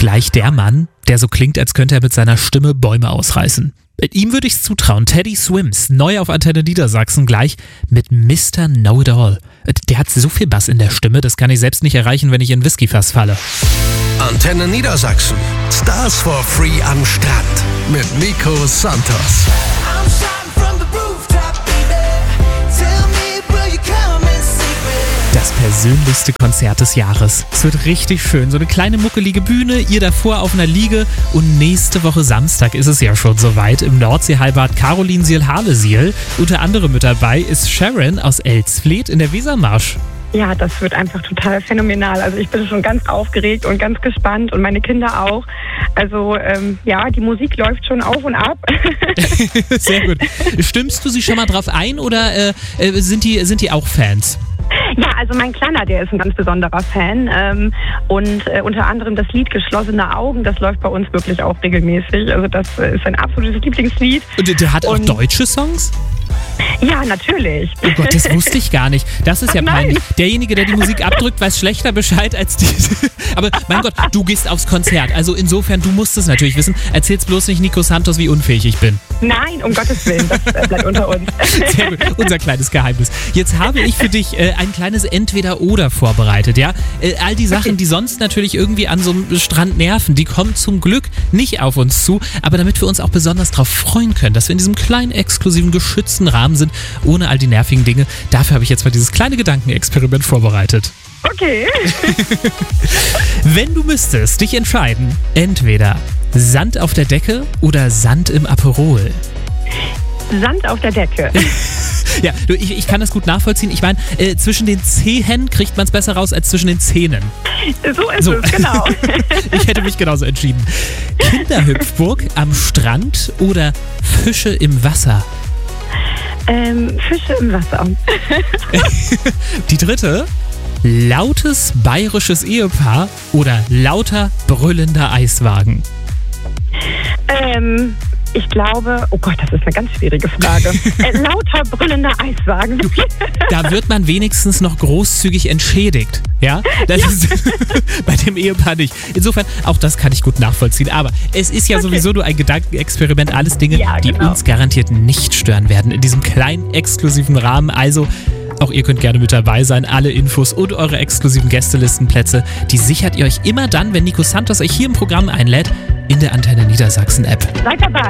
gleich der Mann, der so klingt, als könnte er mit seiner Stimme Bäume ausreißen. Ihm würde ich es zutrauen. Teddy Swims, neu auf Antenne Niedersachsen, gleich mit Mr. Know-It-All. Der hat so viel Bass in der Stimme, das kann ich selbst nicht erreichen, wenn ich in Whiskyfass falle. Antenne Niedersachsen. Stars for Free am Strand mit Nico Santos. Das persönlichste Konzert des Jahres. Es wird richtig schön. So eine kleine muckelige Bühne, ihr davor auf einer Liege. Und nächste Woche Samstag ist es ja schon soweit im Nordseehallenbad Carolinsiel-Harlesiel. Unter anderem mit dabei ist Sharon aus Elsfleth in der Wesermarsch. Ja, das wird einfach total phänomenal. Also ich bin schon ganz aufgeregt und ganz gespannt und meine Kinder auch. Also die Musik läuft schon auf und ab. Sehr gut. Stimmst du sie schon mal drauf ein oder sind die auch Fans? Ja, also mein Kleiner, der ist ein ganz besonderer Fan und unter anderem das Lied Geschlossene Augen, das läuft bei uns wirklich auch regelmäßig. Also das ist ein absolutes Lieblingslied. Und der hat auch deutsche Songs? Ja, natürlich. Oh Gott, das wusste ich gar nicht. Das ist ja peinlich. Derjenige, der die Musik abdrückt, weiß schlechter Bescheid als die. Aber mein Gott, du gehst aufs Konzert. Also insofern, du musst es natürlich wissen. Erzähl's bloß nicht Nico Santos, wie unfähig ich bin. Nein, um Gottes Willen, das bleibt unter uns. Sehr gut, unser kleines Geheimnis. Jetzt habe ich für dich ein kleines Entweder-Oder vorbereitet, ja? All die Sachen, die sonst natürlich irgendwie an so einem Strand nerven, die kommen zum Glück nicht auf uns zu. Aber damit wir uns auch besonders darauf freuen können, dass wir in diesem kleinen, exklusiven, geschützten Rahmen sind, ohne all die nervigen Dinge, dafür habe ich jetzt mal dieses kleine Gedankenexperiment vorbereitet. Okay. Wenn du müsstest dich entscheiden, entweder Sand auf der Decke oder Sand im Aperol. Sand auf der Decke. Ja, ich kann das gut nachvollziehen. Ich meine, zwischen den Zehen kriegt man es besser raus als zwischen den Zähnen. So ist es, genau. Ich hätte mich genauso entschieden. Kinderhüpfburg am Strand oder Fische im Wasser? Fische im Wasser. Die dritte, lautes bayerisches Ehepaar oder lauter brüllender Eiswagen? Ich glaube, oh Gott, das ist eine ganz schwierige Frage. Lauter brüllender Eiswagen. Da wird man wenigstens noch großzügig entschädigt. Ja? Das ist bei dem Ehepaar nicht. Insofern, auch das kann ich gut nachvollziehen. Aber es ist ja sowieso nur ein Gedankenexperiment. Alles Dinge, die uns garantiert nicht stören werden in diesem kleinen, exklusiven Rahmen. Also, auch ihr könnt gerne mit dabei sein. Alle Infos und eure exklusiven Gästelistenplätze, die sichert ihr euch immer dann, wenn Nico Santos euch hier im Programm einlädt, in der Antenne Niedersachsen App. Seid dabei.